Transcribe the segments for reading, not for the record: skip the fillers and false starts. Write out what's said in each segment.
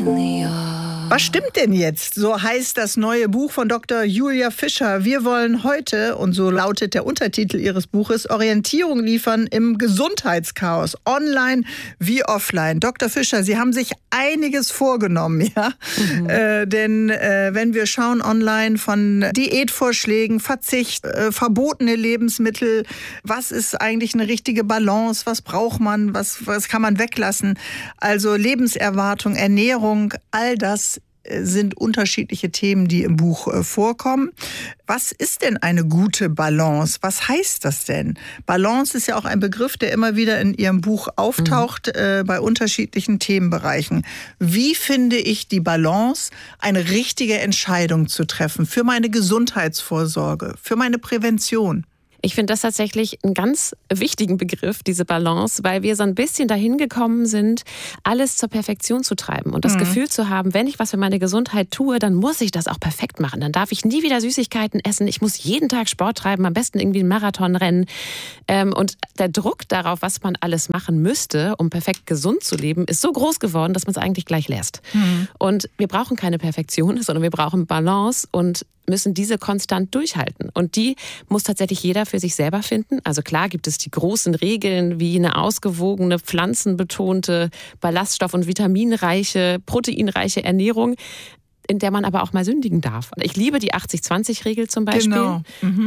Was stimmt denn jetzt? So heißt das neue Buch von Dr. Julia Fischer. Wir wollen heute, und so lautet der Untertitel ihres Buches, Orientierung liefern im Gesundheitschaos, online wie offline. Dr. Fischer, Sie haben sich einiges vorgenommen, ja? Denn wenn wir schauen online von Diätvorschlägen, Verzicht, verbotene Lebensmittel, was ist eigentlich eine richtige Balance, was braucht man, was kann man weglassen? Also Lebenserwartung, Ernährung, all das sind unterschiedliche Themen, die im Buch vorkommen. Was ist denn eine gute Balance? Was heißt das denn? Balance ist ja auch ein Begriff, der immer wieder in Ihrem Buch auftaucht, bei unterschiedlichen Themenbereichen. Wie finde ich die Balance, eine richtige Entscheidung zu treffen für meine Gesundheitsvorsorge, für meine Prävention? Ich finde das tatsächlich einen ganz wichtigen Begriff, diese Balance, weil wir so ein bisschen dahin gekommen sind, alles zur Perfektion zu treiben und das Gefühl zu haben, wenn ich was für meine Gesundheit tue, dann muss ich das auch perfekt machen. Dann darf ich nie wieder Süßigkeiten essen. Ich muss jeden Tag Sport treiben, am besten irgendwie einen Marathon rennen. Und der Druck darauf, was man alles machen müsste, um perfekt gesund zu leben, ist so groß geworden, dass man es eigentlich gleich lässt. Und wir brauchen keine Perfektion, sondern wir brauchen Balance und müssen diese konstant durchhalten. Und die muss tatsächlich jeder für sich selber finden. Also klar gibt es die großen Regeln wie eine ausgewogene, pflanzenbetonte, ballaststoff- und vitaminreiche, proteinreiche Ernährung, in der man aber auch mal sündigen darf. Ich liebe die 80-20-Regel zum Beispiel. Genau.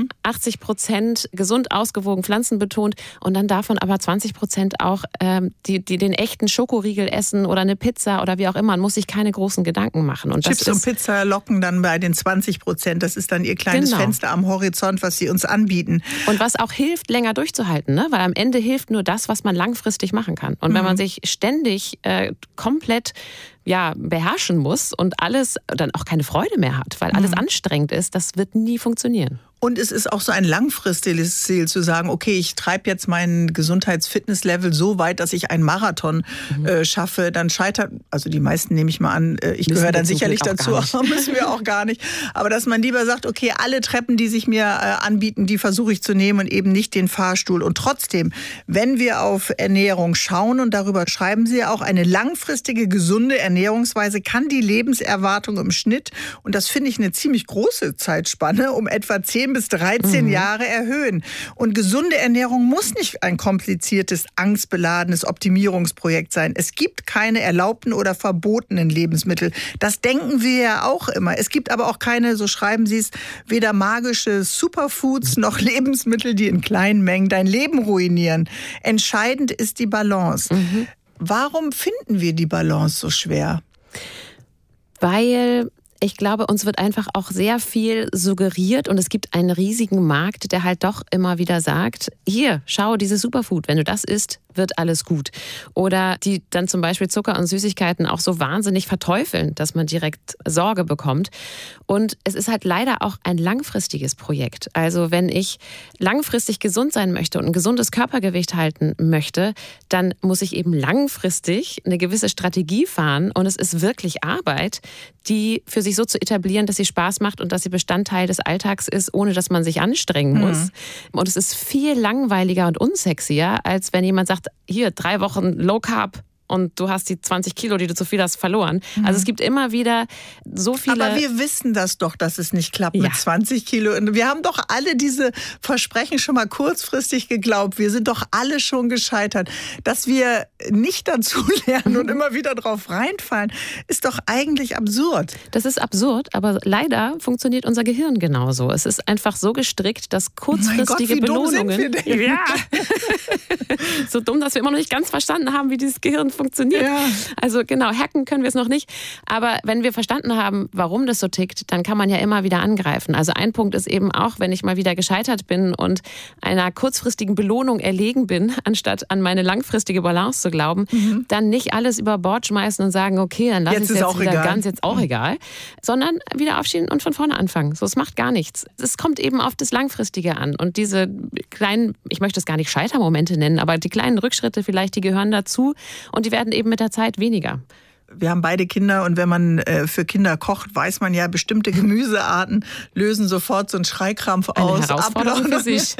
80% gesund, ausgewogen, pflanzenbetont und dann davon aber 20% auch die den echten Schokoriegel essen oder eine Pizza oder wie auch immer. Man muss sich keine großen Gedanken machen. Und Chips und Pizza locken dann bei den 20%. Das ist dann Ihr kleines Fenster am Horizont, was Sie uns anbieten. Und was auch hilft, länger durchzuhalten, ne? Weil am Ende hilft nur das, was man langfristig machen kann. Und wenn man sich ständig komplett beherrschen muss und alles dann auch keine Freude mehr hat, weil alles anstrengend ist, das wird nie funktionieren. Und es ist auch so ein langfristiges Ziel zu sagen, okay, ich treibe jetzt mein Gesundheitsfitnesslevel so weit, dass ich einen Marathon schaffe. Dann scheitert, also die meisten nehme ich mal an, ich gehöre dann sicherlich dazu, müssen wir auch gar nicht. Aber dass man lieber sagt, okay, alle Treppen, die sich mir anbieten, die versuche ich zu nehmen und eben nicht den Fahrstuhl. Und trotzdem, wenn wir auf Ernährung schauen, und darüber schreiben Sie auch, eine langfristige, gesunde Ernährungsweise kann die Lebenserwartung im Schnitt, und das finde ich eine ziemlich große Zeitspanne, um etwa 10 bis 13 Jahre erhöhen. Und gesunde Ernährung muss nicht ein kompliziertes, angstbeladenes Optimierungsprojekt sein. Es gibt keine erlaubten oder verbotenen Lebensmittel. Das denken wir ja auch immer. Es gibt aber auch keine, so schreiben Sie es, weder magische Superfoods noch Lebensmittel, die in kleinen Mengen dein Leben ruinieren. Entscheidend ist die Balance. Warum finden wir die Balance so schwer? Weil ich glaube, uns wird einfach auch sehr viel suggeriert und es gibt einen riesigen Markt, der halt doch immer wieder sagt, hier, schau, dieses Superfood, wenn du das isst, wird alles gut. Oder die dann zum Beispiel Zucker und Süßigkeiten auch so wahnsinnig verteufeln, dass man direkt Sorge bekommt. Und es ist halt leider auch ein langfristiges Projekt. Also wenn ich langfristig gesund sein möchte und ein gesundes Körpergewicht halten möchte, dann muss ich eben langfristig eine gewisse Strategie fahren. Und es ist wirklich Arbeit, die für sich so zu etablieren, dass sie Spaß macht und dass sie Bestandteil des Alltags ist, ohne dass man sich anstrengen muss. Und es ist viel langweiliger und unsexier, als wenn jemand sagt, hier 3 Wochen Low Carb und du hast die 20 Kilo, die du zu viel hast, verloren. Also es gibt immer wieder so viele... Aber wir wissen das doch, dass es nicht klappt mit 20 Kilo. Wir haben doch alle diese Versprechen schon mal kurzfristig geglaubt. Wir sind doch alle schon gescheitert. Dass wir nicht dazu lernen und immer wieder drauf reinfallen, ist doch eigentlich absurd. Das ist absurd, aber leider funktioniert unser Gehirn genauso. Es ist einfach so gestrickt, dass kurzfristige Belohnungen... Dumm sind wir denn? Ja. So dumm, dass wir immer noch nicht ganz verstanden haben, wie dieses Gehirn funktioniert. Ja. Also genau, hacken können wir es noch nicht. Aber wenn wir verstanden haben, warum das so tickt, dann kann man ja immer wieder angreifen. Also ein Punkt ist eben auch, wenn ich mal wieder gescheitert bin und einer kurzfristigen Belohnung erlegen bin, anstatt an meine langfristige Balance zu glauben, dann nicht alles über Bord schmeißen und sagen, okay, dann lass ich es jetzt wieder ganz, jetzt auch egal, sondern wieder aufstehen und von vorne anfangen. So, es macht gar nichts. Es kommt eben auf das Langfristige an. Und diese kleinen, ich möchte es gar nicht Scheitermomente nennen, aber die kleinen Rückschritte vielleicht, die gehören dazu und die werden eben mit der Zeit weniger. Wir haben beide Kinder und wenn man für Kinder kocht, weiß man ja, bestimmte Gemüsearten lösen sofort so einen Schreikrampf aus. Eine Herausforderung für sich.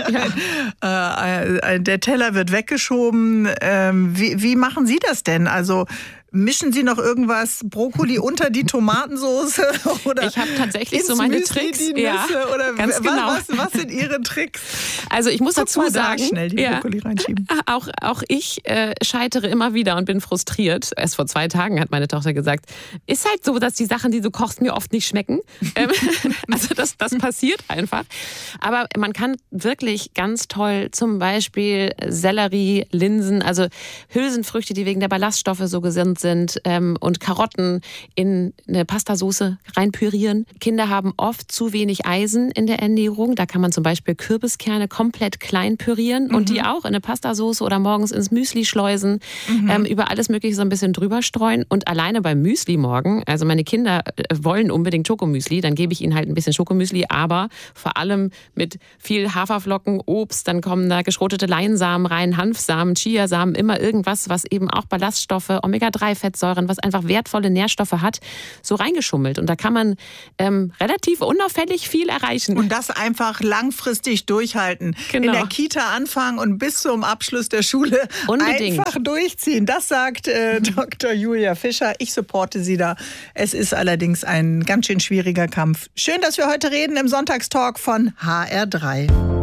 Der Teller wird weggeschoben. Wie machen Sie das denn? Also Mischen Sie noch irgendwas, Brokkoli unter die Tomatensauce? Oder ich habe tatsächlich so meine Müsli Tricks. Die Nüsse, oder ganz genau. Was sind Ihre Tricks? Also ich muss dazu sagen, schnell die Brokkoli reinschieben. Auch ich scheitere immer wieder und bin frustriert. Erst vor 2 Tagen hat meine Tochter gesagt, ist halt so, dass die Sachen, die du kochst, mir oft nicht schmecken. Also das passiert einfach. Aber man kann wirklich ganz toll zum Beispiel Sellerie, Linsen, also Hülsenfrüchte, die wegen der Ballaststoffe so gesund sind, und Karotten in eine Pastasauce reinpürieren. Kinder haben oft zu wenig Eisen in der Ernährung. Da kann man zum Beispiel Kürbiskerne komplett klein pürieren und die auch in eine Pastasauce oder morgens ins Müsli schleusen, über alles Mögliche so ein bisschen drüber streuen. Und alleine beim Müsli morgen, also meine Kinder wollen unbedingt Schokomüsli, dann gebe ich ihnen halt ein bisschen Schokomüsli, aber vor allem mit viel Haferflocken, Obst, dann kommen da geschrotete Leinsamen rein, Hanfsamen, Chiasamen, immer irgendwas, was eben auch Ballaststoffe, Omega-3-Fettsäuren, was einfach wertvolle Nährstoffe hat, so reingeschummelt. Und da kann man relativ unauffällig viel erreichen. Und das einfach langfristig durchhalten. Genau. In der Kita anfangen und bis zum Abschluss der Schule unbedingt einfach durchziehen. Das sagt Dr. Julia Fischer. Ich supporte sie da. Es ist allerdings ein ganz schön schwieriger Kampf. Schön, dass wir heute reden im Sonntagstalk von HR3.